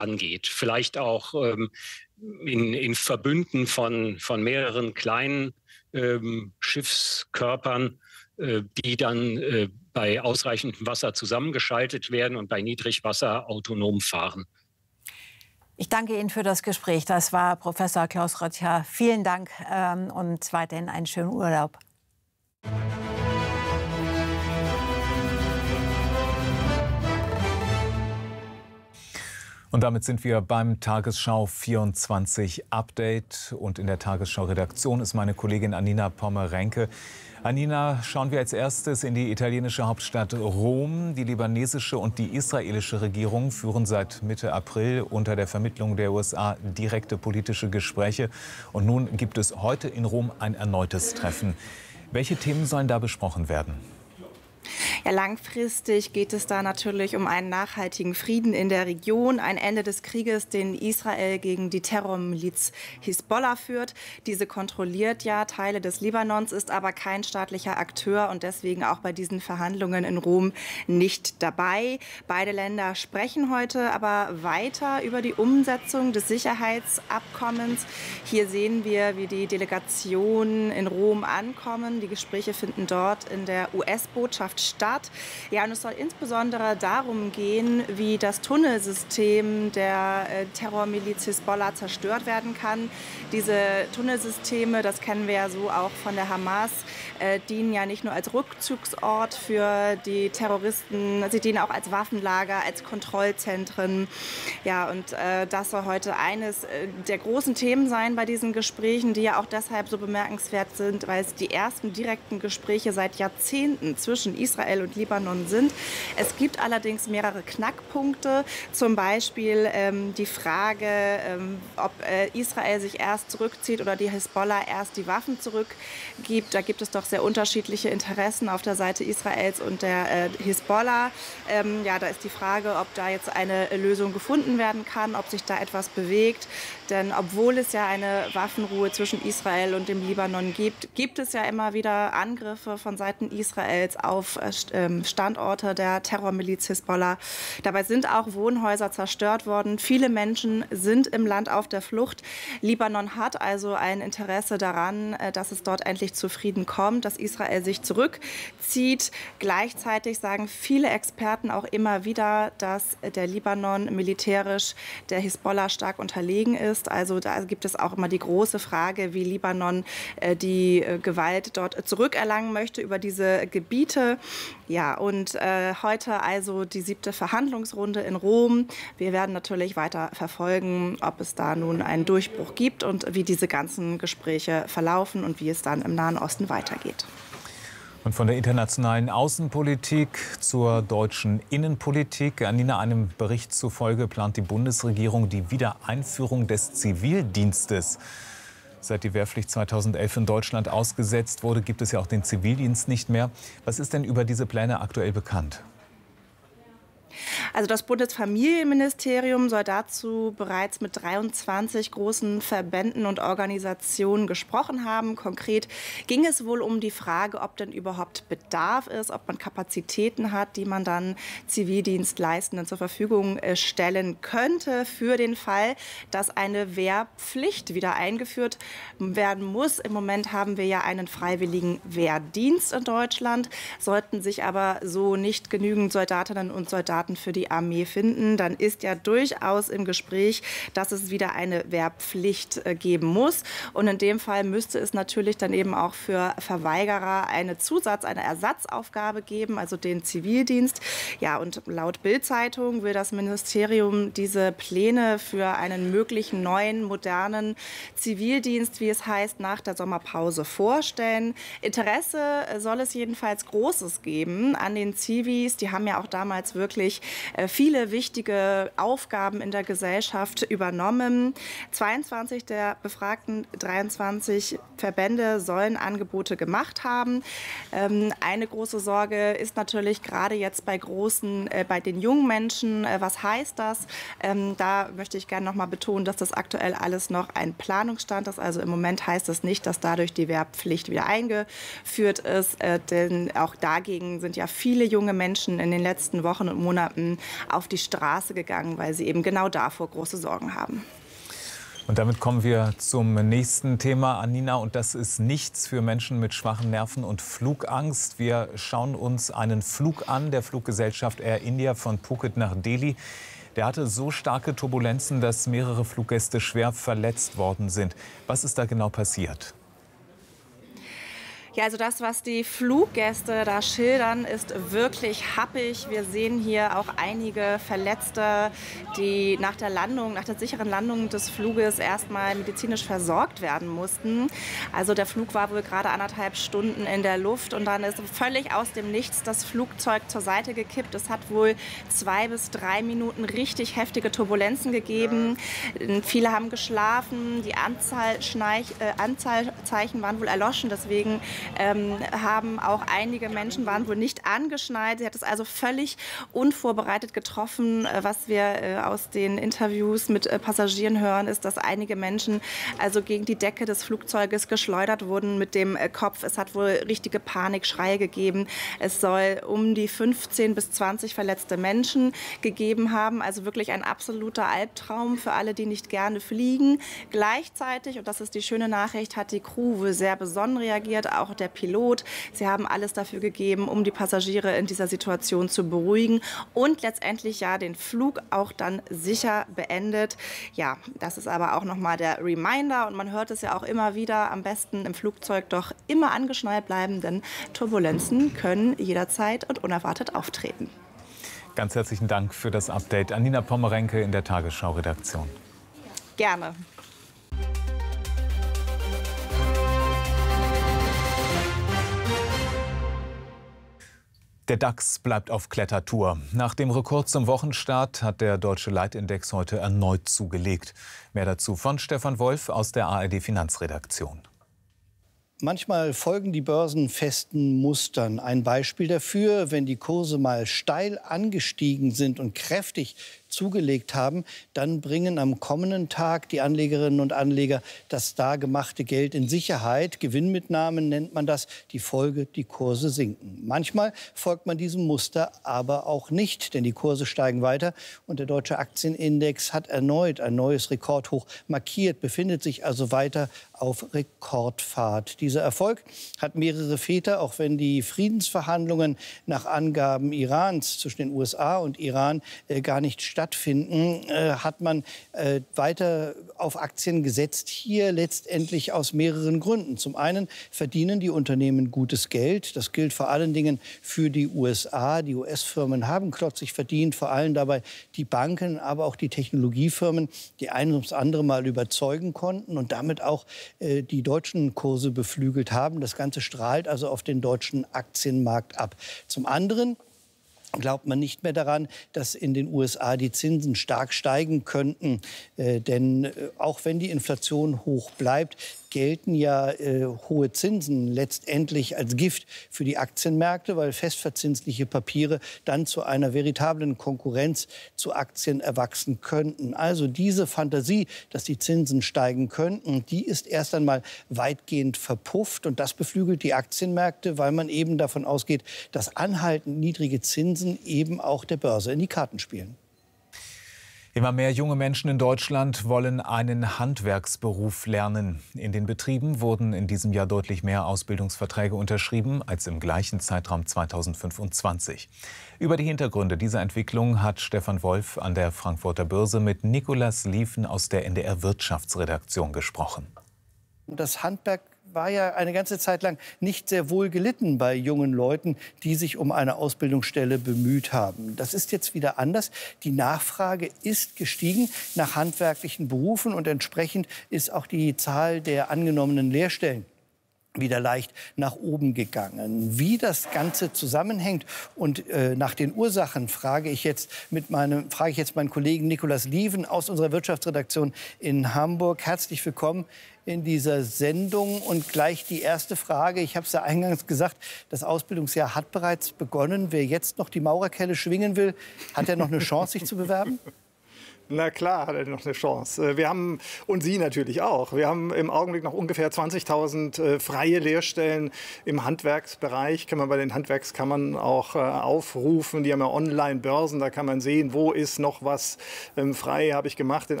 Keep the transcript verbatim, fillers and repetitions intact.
angeht. Vielleicht auch ähm, in, in Verbünden von, von mehreren kleinen ähm, Schiffskörpern, äh, die dann äh, bei ausreichendem Wasser zusammengeschaltet werden und bei Niedrigwasser autonom fahren. Ich danke Ihnen für das Gespräch. Das war Professor Klaus Röttcher. Vielen Dank ähm, und weiterhin einen schönen Urlaub. Und damit sind wir beim Tagesschau vierundzwanzig Update. Und in der Tagesschau-Redaktion ist meine Kollegin Anina Pommerenke. Anina, schauen wir als erstes in die italienische Hauptstadt Rom. Die libanesische und die israelische Regierung führen seit Mitte April unter der Vermittlung der U S A direkte politische Gespräche. Und nun gibt es heute in Rom ein erneutes Treffen. Welche Themen sollen da besprochen werden? Ja, langfristig geht es da natürlich um einen nachhaltigen Frieden in der Region, ein Ende des Krieges, den Israel gegen die Terrormiliz Hisbollah führt. Diese kontrolliert ja Teile des Libanons, ist aber kein staatlicher Akteur und deswegen auch bei diesen Verhandlungen in Rom nicht dabei. Beide Länder sprechen heute aber weiter über die Umsetzung des Sicherheitsabkommens. Hier sehen wir, wie die Delegationen in Rom ankommen. Die Gespräche finden dort in der U S-Botschaft statt. Ja, und es soll insbesondere darum gehen, wie das Tunnelsystem der äh, Terrormiliz Hisbollah zerstört werden kann. Diese Tunnelsysteme, das kennen wir ja so auch von der Hamas, äh, dienen ja nicht nur als Rückzugsort für die Terroristen, sie dienen auch als Waffenlager, als Kontrollzentren. Ja, und äh, das soll heute eines äh, der großen Themen sein bei diesen Gesprächen, die ja auch deshalb so bemerkenswert sind, weil es die ersten direkten Gespräche seit Jahrzehnten zwischen Israel und Libanon sind. Es gibt allerdings mehrere Knackpunkte, zum Beispiel ähm, die Frage, ähm, ob äh, Israel sich erst zurückzieht oder die Hisbollah erst die Waffen zurückgibt. Da gibt es doch sehr unterschiedliche Interessen auf der Seite Israels und der äh, Hisbollah. Ähm, ja, da ist die Frage, ob da jetzt eine Lösung gefunden werden kann, ob sich da etwas bewegt. Denn obwohl es ja eine Waffenruhe zwischen Israel und dem Libanon gibt, gibt es ja immer wieder Angriffe von Seiten Israels auf äh, Standorte der Terrormiliz Hisbollah. Dabei sind auch Wohnhäuser zerstört worden. Viele Menschen sind im Land auf der Flucht. Libanon hat also ein Interesse daran, dass es dort endlich zu Frieden kommt, dass Israel sich zurückzieht. Gleichzeitig sagen viele Experten auch immer wieder, dass der Libanon militärisch der Hisbollah stark unterlegen ist. Also da gibt es auch immer die große Frage, wie Libanon äh, die äh, Gewalt dort zurückerlangen möchte über diese Gebiete. Ja, und äh, heute also die siebte Verhandlungsrunde in Rom. Wir werden natürlich weiter verfolgen, ob es da nun einen Durchbruch gibt und wie diese ganzen Gespräche verlaufen und wie es dann im Nahen Osten weitergeht. Und von der internationalen Außenpolitik zur deutschen Innenpolitik. Anina, einem Bericht zufolge plant die Bundesregierung die Wiedereinführung des Zivildienstes. Seit die Wehrpflicht zweitausendelf in Deutschland ausgesetzt wurde, gibt es ja auch den Zivildienst nicht mehr. Was ist denn über diese Pläne aktuell bekannt? Also das Bundesfamilienministerium soll dazu bereits mit dreiundzwanzig großen Verbänden und Organisationen gesprochen haben. Konkret ging es wohl um die Frage, ob denn überhaupt Bedarf ist, ob man Kapazitäten hat, die man dann Zivildienstleistenden zur Verfügung stellen könnte für den Fall, dass eine Wehrpflicht wieder eingeführt werden muss. Im Moment haben wir ja einen freiwilligen Wehrdienst in Deutschland, sollten sich aber so nicht genügend Soldatinnen und Soldaten für die Armee finden, dann ist ja durchaus im Gespräch, dass es wieder eine Wehrpflicht geben muss. Und in dem Fall müsste es natürlich dann eben auch für Verweigerer eine Zusatz-, eine Ersatzaufgabe geben, also den Zivildienst. Ja, und laut Bild-Zeitung will das Ministerium diese Pläne für einen möglichen neuen, modernen Zivildienst, wie es heißt, nach der Sommerpause vorstellen. Interesse soll es jedenfalls Großes geben an den Zivis. Die haben ja auch damals wirklich viele wichtige Aufgaben in der Gesellschaft übernommen. zweiundzwanzig der befragten dreiundzwanzig Verbände sollen Angebote gemacht haben. Eine große Sorge ist natürlich gerade jetzt bei großen, äh, bei den jungen Menschen. Äh, was heißt das? Ähm, da möchte ich gerne noch mal betonen, dass das aktuell alles noch ein Planungsstand ist. Also im Moment heißt es nicht, dass dadurch die Wehrpflicht wieder eingeführt ist. Äh, denn auch dagegen sind ja viele junge Menschen in den letzten Wochen und Monaten eben auf die Straße gegangen, weil sie eben genau davor große Sorgen haben. Und damit kommen wir zum nächsten Thema, Anina. Und das ist nichts für Menschen mit schwachen Nerven und Flugangst. Wir schauen uns einen Flug an, der Fluggesellschaft Air India von Phuket nach Delhi. Der hatte so starke Turbulenzen, dass mehrere Fluggäste schwer verletzt worden sind. Was ist da genau passiert? Ja, also das, was die Fluggäste da schildern, ist wirklich happig. Wir sehen hier auch einige Verletzte, die nach der Landung, nach der sicheren Landung des Fluges erstmal medizinisch versorgt werden mussten. Also der Flug war wohl gerade anderthalb Stunden in der Luft und dann ist völlig aus dem Nichts das Flugzeug zur Seite gekippt. Es hat wohl zwei bis drei Minuten richtig heftige Turbulenzen gegeben. Viele haben geschlafen, die Anzahl Schneich, äh, Anzahlzeichen waren wohl erloschen, deswegen Ähm, haben auch einige Menschen, waren wohl nicht angeschnallt. Sie hat es also völlig unvorbereitet getroffen. Was wir äh, aus den Interviews mit äh, Passagieren hören, ist, dass einige Menschen also gegen die Decke des Flugzeuges geschleudert wurden mit dem äh, Kopf. Es hat wohl richtige Panikschreie gegeben. Es soll um die fünfzehn bis zwanzig verletzte Menschen gegeben haben. Also wirklich ein absoluter Albtraum für alle, die nicht gerne fliegen. Gleichzeitig, und das ist die schöne Nachricht, hat die Crew wohl sehr besonnen reagiert, auch der Pilot. Sie haben alles dafür gegeben, um die Passagiere in dieser Situation zu beruhigen und letztendlich ja den Flug auch dann sicher beendet. Ja, das ist aber auch nochmal der Reminder und man hört es ja auch immer wieder, am besten im Flugzeug doch immer angeschnallt bleiben, denn Turbulenzen können jederzeit und unerwartet auftreten. Ganz herzlichen Dank für das Update. Anina Pommerenke in der Tagesschau-Redaktion. Gerne. Der DAX bleibt auf Klettertour. Nach dem Rekord zum Wochenstart hat der deutsche Leitindex heute erneut zugelegt. Mehr dazu von Stefan Wolf aus der A R D Finanzredaktion. Manchmal folgen die Börsen festen Mustern. Ein Beispiel dafür, wenn die Kurse mal steil angestiegen sind und kräftig zugelegt haben, dann bringen am kommenden Tag die Anlegerinnen und Anleger das da gemachte Geld in Sicherheit. Gewinnmitnahmen nennt man das. Die Folge, die Kurse sinken. Manchmal folgt man diesem Muster aber auch nicht, denn die Kurse steigen weiter und der deutsche Aktienindex hat erneut ein neues Rekordhoch markiert, befindet sich also weiter auf Rekordfahrt. Dieser Erfolg hat mehrere Väter, auch wenn die Friedensverhandlungen nach Angaben Irans zwischen den U S A und Iran äh, gar nicht stattfinden. stattfinden, äh, hat man äh, weiter auf Aktien gesetzt. Hier letztendlich aus mehreren Gründen. Zum einen verdienen die Unternehmen gutes Geld. Das gilt vor allen Dingen für die U S A. Die U S-Firmen haben klotzig verdient, vor allem dabei die Banken, aber auch die Technologiefirmen, die ein ums andere Mal überzeugen konnten und damit auch äh, die deutschen Kurse beflügelt haben. Das Ganze strahlt also auf den deutschen Aktienmarkt ab. Zum anderen glaubt man nicht mehr daran, dass in den U S A die Zinsen stark steigen könnten. Äh, denn äh, auch wenn die Inflation hoch bleibt, gelten ja äh, hohe Zinsen letztendlich als Gift für die Aktienmärkte, weil festverzinsliche Papiere dann zu einer veritablen Konkurrenz zu Aktien erwachsen könnten. Also diese Fantasie, dass die Zinsen steigen könnten, die ist erst einmal weitgehend verpufft. Und das beflügelt die Aktienmärkte, weil man eben davon ausgeht, dass anhaltend niedrige Zinsen eben auch der Börse in die Karten spielen. Immer mehr junge Menschen in Deutschland wollen einen Handwerksberuf lernen. In den Betrieben wurden in diesem Jahr deutlich mehr Ausbildungsverträge unterschrieben als im gleichen Zeitraum zweitausendfünfundzwanzig. Über die Hintergründe dieser Entwicklung hat Stefan Wolf an der Frankfurter Börse mit Nicolas Lieven aus der N D R Wirtschaftsredaktion gesprochen. Das Handwerk war ja eine ganze Zeit lang nicht sehr wohl gelitten bei jungen Leuten, die sich um eine Ausbildungsstelle bemüht haben. Das ist jetzt wieder anders. Die Nachfrage ist gestiegen nach handwerklichen Berufen und entsprechend ist auch die Zahl der angenommenen Lehrstellen wieder leicht nach oben gegangen. Wie das Ganze zusammenhängt und äh, nach den Ursachen frage ich jetzt mit meinem frage ich jetzt meinen Kollegen Nicolas Lieven aus unserer Wirtschaftsredaktion in Hamburg. Herzlich willkommen in dieser Sendung und gleich die erste Frage. Ich habe es ja eingangs gesagt, das Ausbildungsjahr hat bereits begonnen. Wer jetzt noch die Maurerkelle schwingen will, hat er noch eine Chance, sich zu bewerben? Na klar, hat er noch eine Chance. Wir haben, und Sie natürlich auch, wir haben im Augenblick noch ungefähr zwanzigtausend äh, freie Lehrstellen im Handwerksbereich. Kann man bei den Handwerkskammern auch äh, aufrufen. Die haben ja Online-Börsen, da kann man sehen, wo ist noch was ähm, frei, habe ich gemacht in